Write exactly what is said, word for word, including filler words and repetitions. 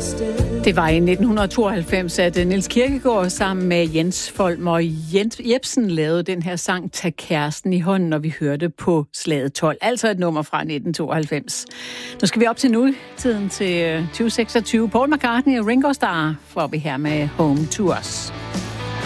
Det var i nitten tooghalvfems, at Niels Kirkegaard sammen med Jens Folm og Jens Jebsen lavede den her sang Tag kæresten i hånden, når vi hørte på slaget tolv. Altså et nummer fra nitten tooghalvfems. Nu skal vi op til nutiden til tyve seksogtyve. Paul McCartney og Ringo Starr får vi her med Home to Us.